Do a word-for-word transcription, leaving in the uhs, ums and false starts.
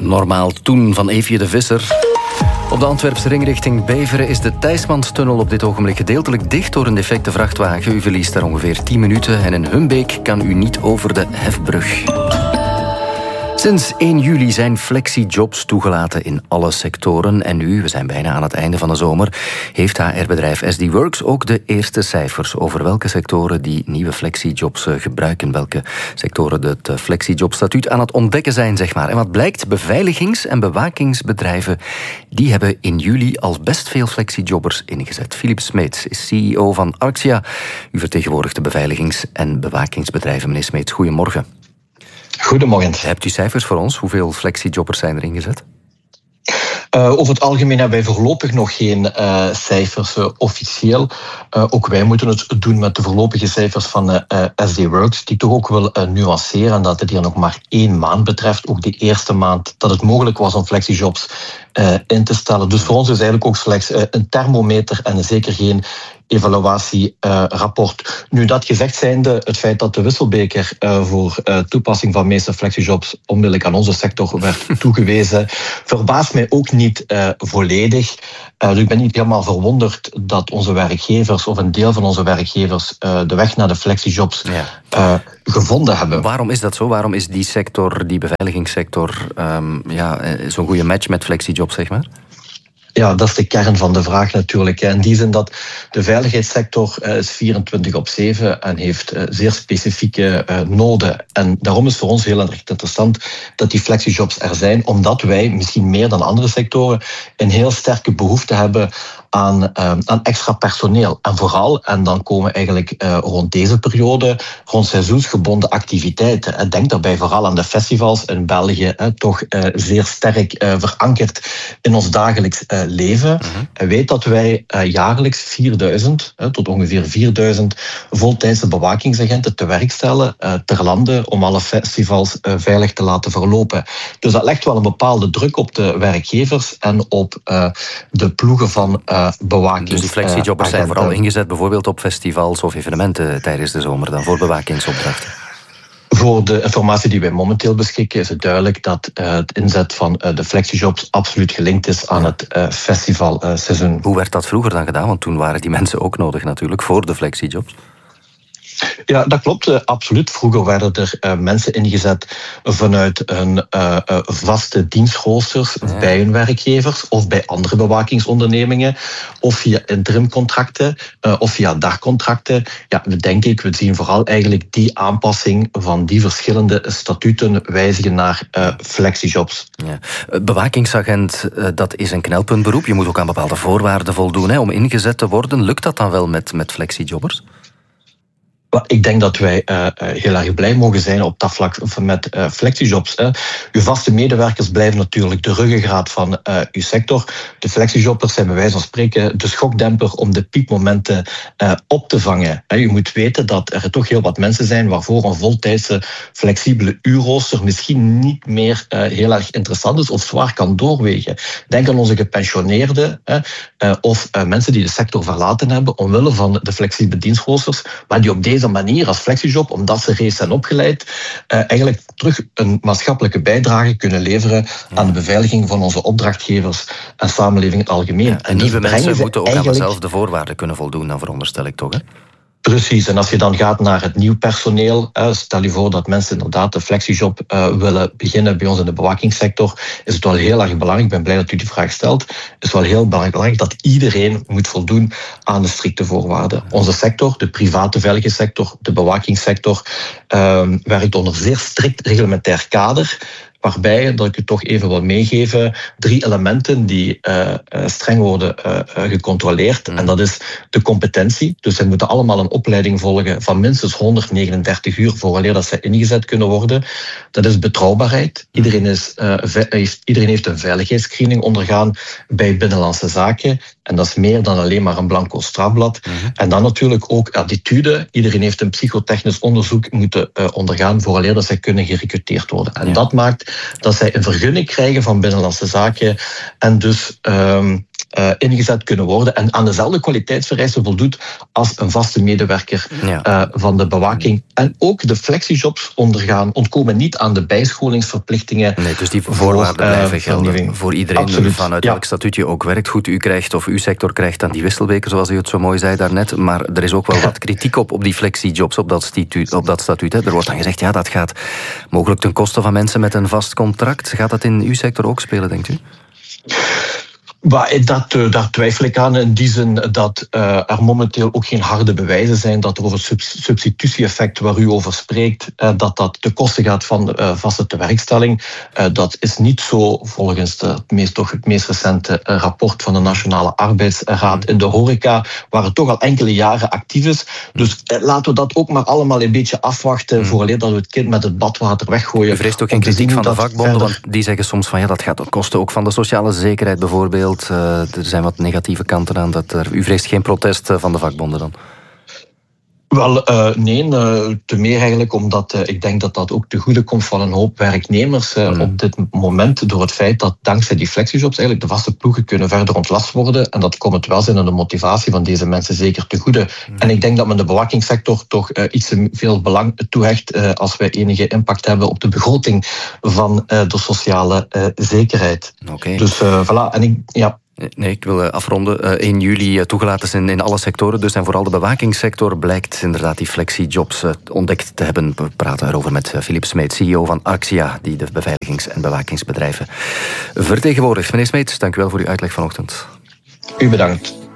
Normaal toen van Eefje de Visser. Op de Antwerpse ring richting Beveren is de Thijsmanstunnel op dit ogenblik gedeeltelijk dicht door een defecte vrachtwagen. U verliest daar ongeveer tien minuten en in Humbeek kan u niet over de hefbrug. Sinds één juli zijn flexijobs toegelaten in alle sectoren. En nu, we zijn bijna aan het einde van de zomer, heeft H R-bedrijf S D Works ook de eerste cijfers over welke sectoren die nieuwe flexijobs gebruiken. Welke sectoren het flexijobstatuut aan het ontdekken zijn, zeg maar. En wat blijkt, beveiligings- en bewakingsbedrijven die hebben in juli al best veel flexijobbers ingezet. Philip Smeets is C E O van Arxia. U vertegenwoordigt de beveiligings- en bewakingsbedrijven. Meneer Smeets, goedemorgen. Goedemorgen. Hebt u cijfers voor ons? Hoeveel flexijobbers zijn er ingezet? Uh, over het algemeen hebben wij voorlopig nog geen uh, cijfers uh, officieel. Uh, ook wij moeten het doen met de voorlopige cijfers van uh, uh, S D Works, die toch ook wil uh, nuanceren dat het hier nog maar één maand betreft. Ook de eerste maand dat het mogelijk was om flexijobs uh, in te stellen. Dus voor ons is eigenlijk ook slechts uh, een thermometer en zeker geen evaluatierapport. Uh, nu, dat gezegd zijnde, het feit dat de wisselbeker uh, voor uh, toepassing van meeste flexijobs onmiddellijk aan onze sector werd toegewezen, verbaast mij ook niet uh, volledig. Uh, dus ik ben niet helemaal verwonderd dat onze werkgevers of een deel van onze werkgevers uh, de weg naar de flexijobs ja. uh, gevonden hebben. Waarom is dat zo? Waarom is die sector, die beveiligingssector, um, ja, zo'n goede match met flexijobs, zeg maar? Ja, dat is de kern van de vraag natuurlijk. In die zin dat de veiligheidssector is vierentwintig op zeven en heeft zeer specifieke noden. En daarom is voor ons heel erg interessant dat die flexijobs er zijn, omdat wij misschien meer dan andere sectoren een heel sterke behoefte hebben aan, aan extra personeel. En vooral, en dan komen we eigenlijk rond deze periode, rond seizoensgebonden activiteiten. Denk daarbij vooral aan de festivals in België, toch zeer sterk verankerd in ons dagelijks leven. Uh-huh. En weet dat wij uh, jaarlijks vierduizend uh, tot ongeveer vierduizend voltijdse bewakingsagenten te werk stellen uh, ter lande om alle festivals uh, veilig te laten verlopen. Dus dat legt wel een bepaalde druk op de werkgevers en op uh, de ploegen van uh, bewaking. Dus die flexijobbers uh, zijn vooral ingezet bijvoorbeeld op festivals of evenementen tijdens de zomer dan voor bewakingsopdrachten? Voor de informatie die wij momenteel beschikken is het duidelijk dat uh, het inzet van uh, de flexijobs absoluut gelinkt is aan het uh, festivalseizoen. Hoe werd dat vroeger dan gedaan? Want toen waren die mensen ook nodig natuurlijk voor de flexijobs. Ja, dat klopt, uh, absoluut. Vroeger werden er uh, mensen ingezet vanuit hun uh, uh, vaste dienstroosters ja. bij hun werkgevers of bij andere bewakingsondernemingen of via interimcontracten uh, of via dagcontracten. Ja, denk ik, we zien vooral eigenlijk die aanpassing van die verschillende statuten wijzigen naar uh, flexijobs. Ja. Bewakingsagent, uh, dat is een knelpuntberoep. Je moet ook aan bepaalde voorwaarden voldoen hè, om ingezet te worden. Lukt dat dan wel met, met flexijobbers? Ik denk dat wij uh, heel erg blij mogen zijn op dat vlak met uh, flexijobs. Hè. Uw vaste medewerkers blijven natuurlijk de ruggengraat van uh, uw sector. De flexijobbers zijn bij wijze van spreken de schokdemper om de piekmomenten uh, op te vangen. Hè. U moet weten dat er toch heel wat mensen zijn waarvoor een voltijdse flexibele uurrooster misschien niet meer uh, heel erg interessant is of zwaar kan doorwegen. Denk aan onze gepensioneerden hè, uh, of uh, mensen die de sector verlaten hebben omwille van de flexibele dienstroosters, maar die op deze deze manier als flexijob, omdat ze reeds zijn opgeleid, uh, eigenlijk terug een maatschappelijke bijdrage kunnen leveren aan de beveiliging van onze opdrachtgevers en samenleving in het algemeen. Ja, en, en nieuwe dus mensen moeten ook eigenlijk aan dezelfde voorwaarden kunnen voldoen, dan veronderstel ik toch, hè? Precies, en als je dan gaat naar het nieuw personeel, stel je voor dat mensen inderdaad de flexijob uh, willen beginnen bij ons in de bewakingssector, is het wel heel erg belangrijk, ik ben blij dat u die vraag stelt, is wel heel belangrijk dat iedereen moet voldoen aan de strikte voorwaarden. Onze sector, de private veiligheidssector, de bewakingssector, uh, werkt onder zeer strikt reglementair kader, waarbij, dat ik u toch even wil meegeven, drie elementen die uh, streng worden uh, gecontroleerd. Mm. En dat is de competentie. Dus zij moeten allemaal een opleiding volgen van minstens honderdnegenendertig uur vooraleer dat zij ingezet kunnen worden. Dat is betrouwbaarheid. Iedereen, is, uh, ve- heeft, iedereen heeft een veiligheidsscreening ondergaan bij Binnenlandse Zaken. En dat is meer dan alleen maar een blanco strafblad. Mm-hmm. En dan natuurlijk ook attitude. Iedereen heeft een psychotechnisch onderzoek moeten uh, ondergaan vooraleer dat zij kunnen gerecruiteerd worden. En ja. dat maakt dat zij een vergunning krijgen van Binnenlandse Zaken en dus um, uh, ingezet kunnen worden en aan dezelfde kwaliteitsvereisten voldoet als een vaste medewerker ja. uh, van de bewaking. En ook de flexijobs ondergaan, ontkomen niet aan de bijscholingsverplichtingen. Nee, dus die voorwaarden voor, blijven uh, gelden voor iedereen. Absoluut. Vanuit ja. welk statuut je ook werkt. Goed, u krijgt, of uw sector krijgt dan die wisselweken, zoals u het zo mooi zei daarnet. Maar er is ook wel wat kritiek op, op die flexijobs, op dat statuut. Op dat statuut hè. Er wordt dan gezegd, ja, dat gaat mogelijk ten koste van mensen met een vast contract. Gaat dat in uw sector ook spelen, denkt u? Maar dat, uh, daar twijfel ik aan in die zin dat uh, er momenteel ook geen harde bewijzen zijn dat er over het substitutie-effect waar u over spreekt, uh, dat dat ten koste gaat van uh, vaste tewerkstelling. Uh, dat is niet zo volgens de, het, meest, toch het meest recente uh, rapport van de Nationale Arbeidsraad in de horeca, waar het toch al enkele jaren actief is. Dus uh, laten we dat ook maar allemaal een beetje afwachten, mm. vooraleer dat we het kind met het badwater weggooien. U vreest ook geen kritiek van de vakbonden, verder... want die zeggen soms van ja, dat gaat ten koste ook van de sociale zekerheid bijvoorbeeld. Uh, er zijn wat negatieve kanten aan. Dat er, u vreest geen protest van de vakbonden dan? Wel, uh, nee, uh, te meer eigenlijk omdat uh, ik denk dat dat ook te goede komt van een hoop werknemers uh, mm. op dit moment door het feit dat dankzij die flexijobs eigenlijk de vaste ploegen kunnen verder ontlast worden en dat komt het welzijn en de motivatie van deze mensen zeker te goede. Mm. En ik denk dat men de bewakingssector toch uh, iets veel belang toehecht uh, als wij enige impact hebben op de begroting van uh, de sociale uh, zekerheid. Okay. Dus uh, voilà, en ik, ja... Nee, ik wil afronden. Uh, één juli toegelaten zijn in alle sectoren, dus en vooral de bewakingssector blijkt inderdaad die flexijobs uh, ontdekt te hebben. We praten erover met Philippe Smeets, C E O van Arxia, die de beveiligings- en bewakingsbedrijven vertegenwoordigt. Meneer Smeets, dank u wel voor uw uitleg vanochtend. U bedankt.